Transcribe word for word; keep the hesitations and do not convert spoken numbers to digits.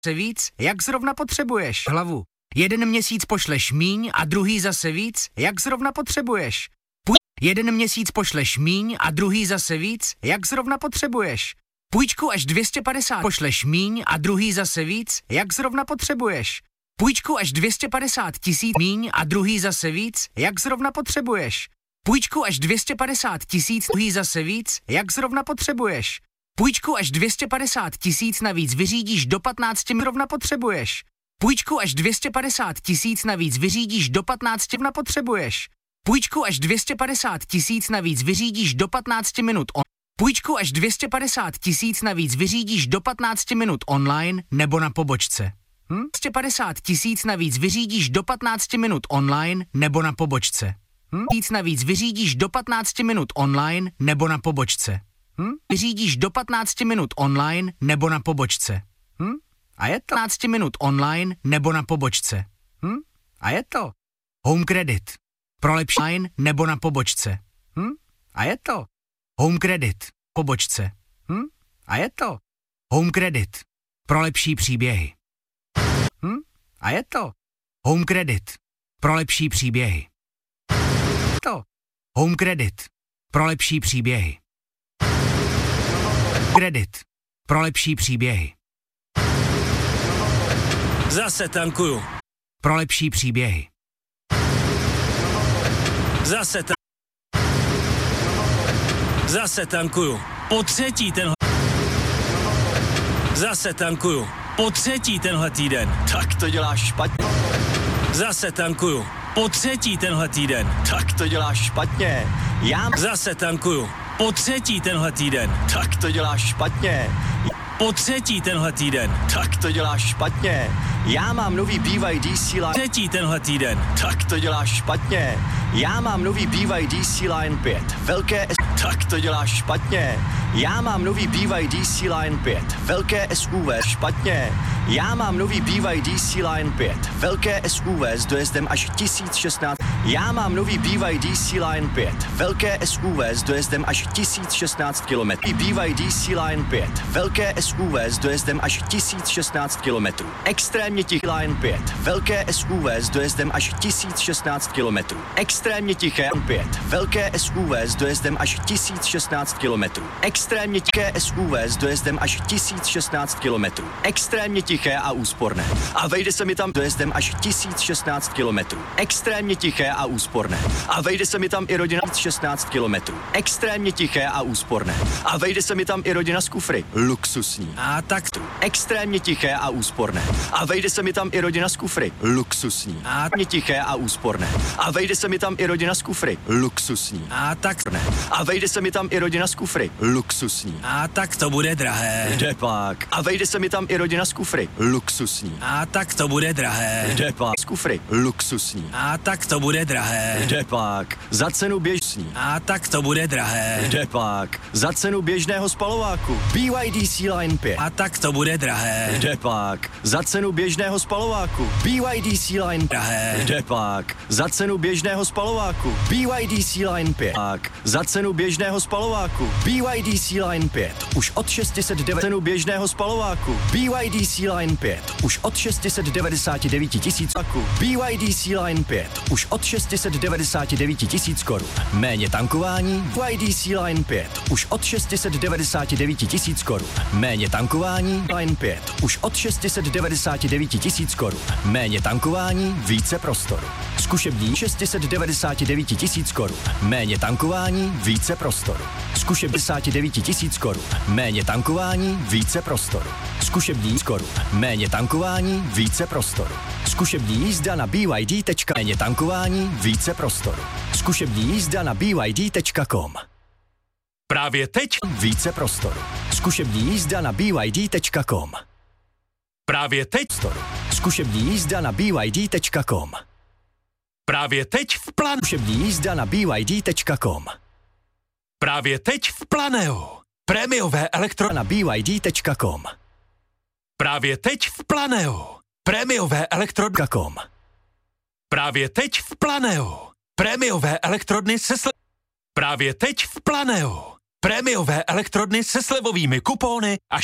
se víc, jak zrovna potřebuješ. Hlavu. Jeden měsíc pošleš míň a druhý zase víc, jak zrovna potřebuješ. Půj- jeden měsíc pošleš míň a druhý zase víc, jak zrovna potřebuješ. Půjčku až dvě stě padesát pošleš míň a druhý zase víc, jak zrovna potřebuješ. Půjčku až dvě stě padesát tisíc míň a druhý zase víc, jak zrovna potřebuješ. Půjčku až dvě stě padesát tisíc, druhý zase víc, jak zrovna potřebuješ. Půjčku až dvě stě padesát tisíc navíc vyřídíš do patnácti zrovna potřebuješ. Půjčku až dvě stě padesát tisíc navíc vyřídíš do patnácti na potřebuješ. Půjčku až dvě stě padesát tisíc navíc vyřídíš do patnácti minut on. Půjčku až dvě stě padesát tisíc navíc vyřídíš do patnácti minut online nebo na pobočce. Hm? dvě stě padesát tisíc navíc vyřídíš do patnácti minut online nebo na pobočce. Hm? Tisíc navíc vyřídíš do patnácti minut online nebo na pobočce. Hm? Vyřídíš do patnácti minut online nebo na pobočce. Hm? A je to patnáct minut online nebo na pobočce. Hm? A je to Home Credit. Pro lepší online nebo na pobočce. Hm? A je to Home Credit. Pobočce. Hm? A je to Home Credit. Pro lepší příběhy. Hm? A je to Home Credit. Pro lepší příběhy. To Home Credit. Pro lepší příběhy. Credit. Pro lepší příběhy. Zase tankuju. Pro lepší příběhy. Zase ta... Zase tankuju. Po třetí tenhle... Zase tankuju. Po třetí tenhle týden. Tak to děláš špatně. Zase tankuju. Po třetí tenhle týden. Tak to děláš špatně. Já... Zase tankuju. Po třetí tenhle týden. Tak to děláš špatně. Po třetí tenhle týden. Tak to děláš špatně. Já mám nový B Y D C Line. Třetí tenhle týden. Tak to děláš špatně. Já mám nový B Y D C Line pět. Velké S... Tak to děláš špatně. Já mám nový B Y D C Line pět. Velké S U V. Špatně. Já mám nový B Y D C Line pět. Velké S U V s dojezdem až tisíc šestnáct. Já mám nový B Y D C Line pět. Velké S U V s dojezdem až tisíc šestnáct kilometrů. B Y D C Line pět. Velké S U V s dojezdem až tisíc šestnáct kilometrů. Extrémně tichý Line pět. Velké S U V s dojezdem až tisíc šestnáct kilometrů. Extrémně tiché pět. Velké S U V s dojezdem až tisíc šestnáct kilometrů. Extrémně tiché S U V s dojezdem až tisíc šestnáct kilometrů. Extrémně tiché a úsporné. A vejde se mi tam dojezdem až tisíc šestnáct kilometrů. Extrémně tiché a úsporné. A vejde se mi tam i rodina šestnáct kilometrů. Extrémně tiché a úsporné. A vejde se mi tam i rodina z kufry. Luxusní. A tak tu. Extrémně tiché a úsporné. A vejde se mi tam i rodina z kufry. Luxusní. A Extrémně tiché a úsporné. A vejde se mi tam i rodina z kufry. Luxusní. A tak A vejde se mi tam i rodina z kufry. Luxusní. A tak to bude drahé. Kde pak? A vejde se mi tam i rodina z kufry. Luxusní. A tak to bude drahé. Kde pak? Z kufry. Luxusní. A tak to bude drahé. Kde pak? Za cenu běžní. A tak to bude drahé. Kde pak? Za cenu běžného spalováku. B Y D C Line pět. A tak to bude drahé. Kde pak? Za cenu běžného spalováku. B Y D C Line Drahé. Kde pak? Za cenu běžného spalováku. B Y D C Line pět. Pak. Za cenu běžného spalováku. B Y D C Line pět. Už od šest set devadesát. Cenu běžného spalováku. B Y D C Line pět. Už od šest set devadesát devět tisíc. B Y D C Line pět. Už od šest set devadesát devět tisíc korun. Méně tankování. B Y D C Line pět. Už od šest set devadesát devět tisíc korun. Méně tankování. Line pět. Už od šest set devadesát devět tisíc korun. Méně tankování, více prostoru. Zkušební šest set devadesát devět tisíc korun. Méně tankování, více prostoru. Zkušební devadesát devět tisíc korun. Méně tankování, více prostoru. Zkušební korun. Méně tankování, více prostoru. Zkušební jízda na B Y D. Méně tankování, více prostoru. Zkušební jízda na B Y D tečka com. Právě teď. Více prostoru. Zkušební jízda na B Y D tečka com. Právě teď. Zkušební jízda na B Y D tečka com. Právě teď v Plan. Zkušební jízda na B Y D tečka com. Právě teď v Planeu. Prémiové elektro... Na B Y D tečka com. Právě teď v Planeu. Prémiové elektrodny... Com. Právě teď v Planeu. Prémiové elektrodny se sle... Právě teď v Planeu. Prémiové elektrodny se slevovými kupóny až